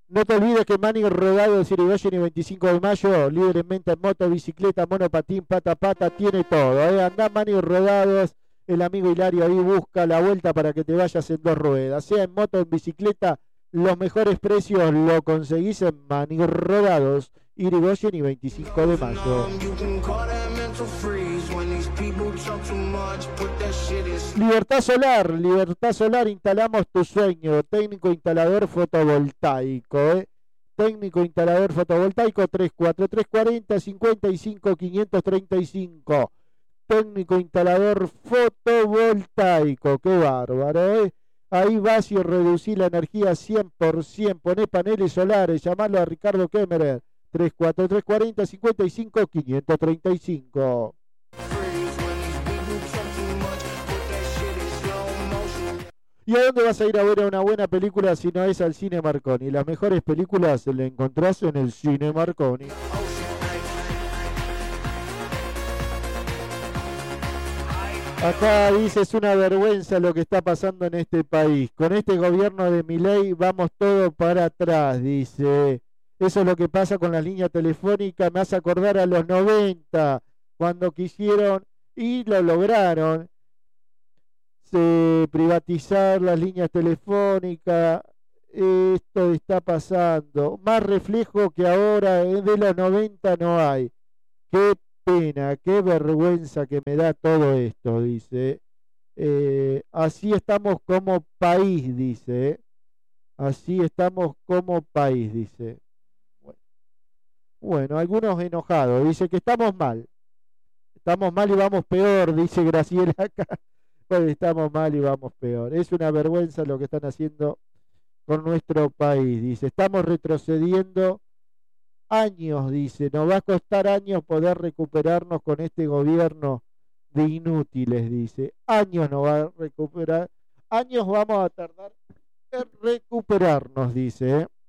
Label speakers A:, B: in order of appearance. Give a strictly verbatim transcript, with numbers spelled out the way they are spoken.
A: No te olvides que Manny Rodado de Irigoyen y veinticinco de mayo, líder en venta en moto, bicicleta, monopatín, pata pata, tiene todo. ¿eh? Andá Manny Rodados, el amigo Hilario ahí busca la vuelta para que te vayas en dos ruedas. Sea en moto o en bicicleta, los mejores precios lo conseguís en Manny Rodados, Irigoyen y veinticinco de mayo. Libertad Solar, Libertad Solar, instalamos tu sueño. Técnico instalador fotovoltaico, ¿eh? Técnico instalador fotovoltaico tres cuatro tres cuatro cero cincuenta y cinco quinientos treinta y cinco. Técnico instalador fotovoltaico, qué bárbaro, ¿eh? Ahí vas y reducís la energía cien por ciento. Poné paneles solares, llamalo a Ricardo Kemmerer. tres cuatro tres cuatro cero cincuenta y cinco quinientos treinta y cinco. ¿Y a dónde vas a ir a ver una buena película si no es al Cine Marconi? Las mejores películas las encontrás en el Cine Marconi. Acá dice, es una vergüenza lo que está pasando en este país. Con este gobierno de Milei vamos todo para atrás, dice. Eso es lo que pasa con las líneas telefónicas. Me hace acordar a los noventa, cuando quisieron y lo lograron. Se privatizar las líneas telefónicas. Esto está pasando. Más reflejo que ahora de los noventa no hay. Qué pena, qué vergüenza que me da todo esto, dice. Eh, así estamos como país, dice. Así estamos como país, dice. Bueno, bueno, algunos enojados. Dice que estamos mal. Estamos mal y vamos peor, dice Graciela acá. Pues estamos mal y vamos peor. Es una vergüenza lo que están haciendo con nuestro país, dice. Estamos retrocediendo años, dice. Nos va a costar años poder recuperarnos con este gobierno de inútiles, dice. Años nos va a recuperar. Años vamos a tardar en recuperarnos, dice.